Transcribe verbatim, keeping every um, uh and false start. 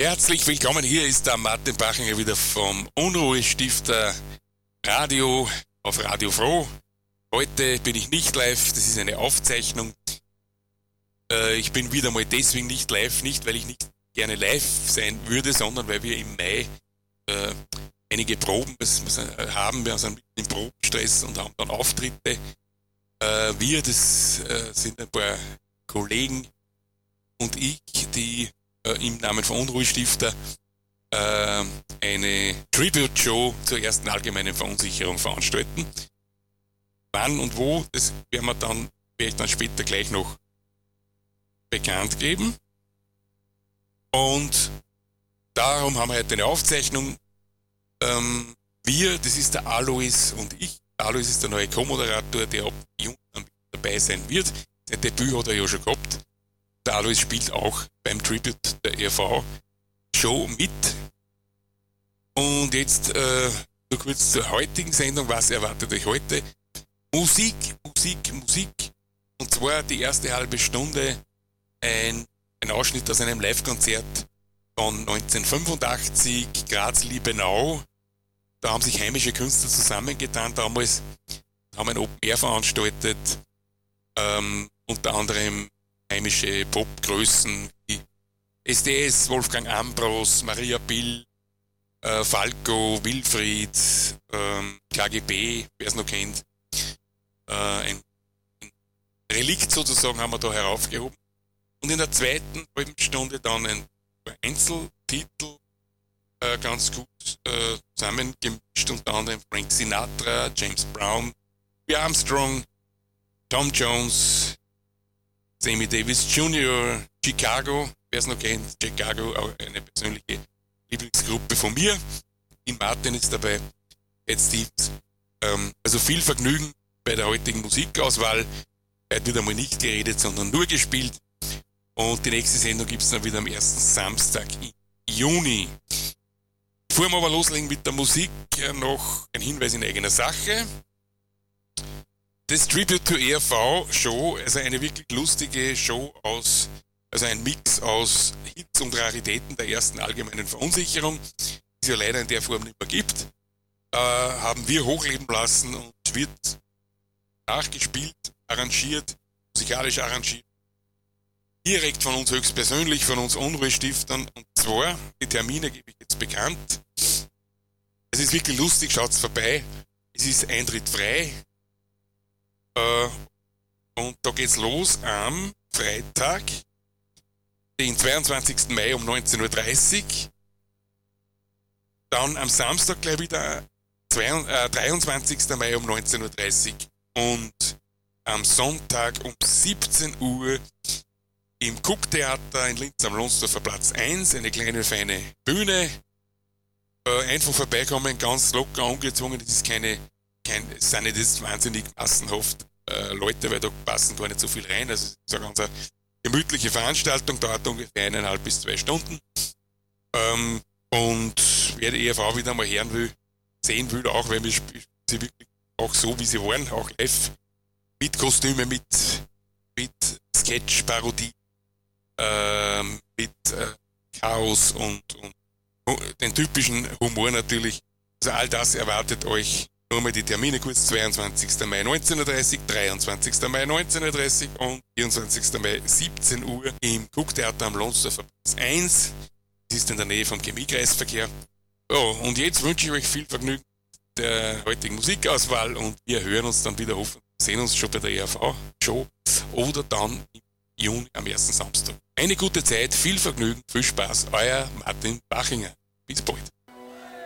Herzlich willkommen, hier ist der Martin Bachinger wieder vom Unruhestifter Radio auf Radio Froh. Heute bin ich nicht live, das ist eine Aufzeichnung. Äh, ich bin wieder mal deswegen nicht live, nicht weil ich nicht gerne live sein würde, sondern weil wir im Mai äh, einige Proben haben. Wir sind im Probenstress und haben dann Auftritte. Äh, wir, das äh, sind ein paar Kollegen und ich, die äh, im Namen von Unruhestifter äh, eine Tribute-Show zur ersten allgemeinen Verunsicherung veranstalten. Wann und wo, das werden wir dann, werde ich dann später gleich noch bekannt geben. Und darum haben wir heute eine Aufzeichnung. Ähm, wir, das ist der Alois und ich. Alois ist der neue Co-Moderator, der ab Juni dabei sein wird. Sein Debüt hat er ja schon gehabt. Der Alois spielt auch beim Tribute der E R V-Show mit. Und jetzt äh, nur kurz zur heutigen Sendung. Was erwartet euch heute? Musik, Musik, Musik. Und zwar die erste halbe Stunde ein, ein Ausschnitt aus einem Live-Konzert von neunzehnhundertfünfundachtzig, Graz-Liebenau. Da haben sich heimische Künstler zusammengetan. Damals haben ein Open Air veranstaltet. Ähm, unter anderem heimische Popgrößen wie S D S, Wolfgang Ambros, Maria Bill, äh, Falco, Wilfried, ähm, K G B, wer es noch kennt. Äh, ein, ein Relikt sozusagen haben wir da heraufgehoben. Und in der zweiten halben Stunde dann ein Einzeltitel äh, ganz gut äh, zusammengemischt, unter anderem Frank Sinatra, James Brown, Louis Armstrong, Tom Jones, Sammy Davis Junior, Chicago, wer es noch kennt, Chicago, auch eine persönliche Lieblingsgruppe von mir. Dean Martin ist dabei, Ed Stevens. Ähm, also viel Vergnügen bei der heutigen Musikauswahl. Heute wird einmal nicht geredet, sondern nur gespielt. Und die nächste Sendung gibt es dann wieder am ersten Samstag im Juni. Bevor wir aber loslegen mit der Musik, noch ein Hinweis in eigener Sache. Das Tribute to E R V-Show, also eine wirklich lustige Show aus, also ein Mix aus Hits und Raritäten der ersten allgemeinen Verunsicherung, die es ja leider in der Form nicht mehr gibt, äh, haben wir hochleben lassen und wird nachgespielt, arrangiert, musikalisch arrangiert, direkt von uns höchstpersönlich, von uns Unruhestiftern. Und zwar, die Termine gebe ich jetzt bekannt. Es ist wirklich lustig, schaut's vorbei. Es ist Eintritt frei. Äh, und da geht's los am Freitag, den zweiundzwanzigsten Mai um neunzehn Uhr dreißig. Dann am Samstag gleich wieder dreiundzwanzigsten Mai um neunzehn Uhr dreißig. Und am Sonntag um siebzehn Uhr im Cook-Theater in Linz am Lohnsdorfer Platz eins, eine kleine, feine Bühne. Äh, einfach vorbeikommen, ganz locker, ungezwungen. Das ist keine, kein, es sind nicht das wahnsinnig massenhaft äh, Leute, weil da passen gar nicht so viel rein. Also es ist eine ganz eine gemütliche Veranstaltung, dauert ungefähr eineinhalb bis zwei Stunden. Ähm, und wer die E R V wieder mal hören will, sehen will, auch weil wir spielen sie wirklich auch so, wie sie waren, auch live, mit Kostüme, mit, mit Sketch, Parodie, äh, mit äh, Chaos und, und den typischen Humor natürlich. Also all das erwartet euch. Nur mal die Termine kurz: zweiundzwanzigsten Mai neunzehn Uhr dreißig, dreiundzwanzigsten Mai neunzehn Uhr dreißig und vierundzwanzigsten Mai siebzehn Uhr im Cook-Theater am Lohnsdorfer Platz eins. Das ist in der Nähe vom Chemiekreisverkehr. So, und jetzt wünsche ich euch viel Vergnügen mit der heutigen Musikauswahl und wir hören uns dann wieder, hoffentlich sehen uns schon bei der E R V-Show oder dann im Juni am ersten Samstag. Eine gute Zeit, viel Vergnügen, viel Spaß, euer Martin Bachinger. Bis bald.